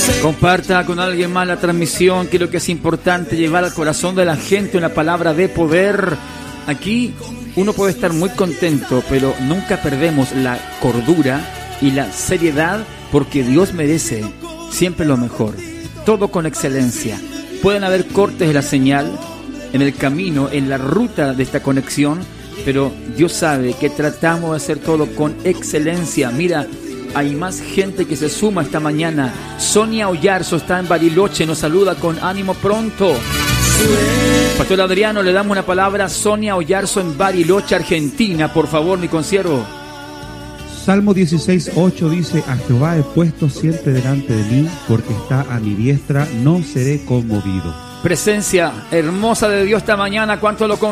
Comparta con alguien más la transmisión, que es lo que es importante, llevar al corazón de la gente una palabra de poder. Aquí uno puede estar muy contento, pero nunca perdemos la cordura y la seriedad, porque Dios merece siempre lo mejor, todo con excelencia. Pueden haber cortes de la señal en el camino, en la ruta de esta conexión, pero Dios sabe que tratamos de hacer todo con excelencia. Mira, hay más gente que se suma esta mañana. Sonia Oyarzo está en Bariloche, nos saluda con ánimo pronto. Pastor Adriano, le damos una palabra a Sonia Oyarzo en Bariloche, Argentina. Por favor, mi consiervo. Salmo 16:8 dice: a Jehová he puesto siempre delante de mí, porque está a mi diestra, no seré conmovido. Presencia hermosa de Dios esta mañana, ¿cuánto lo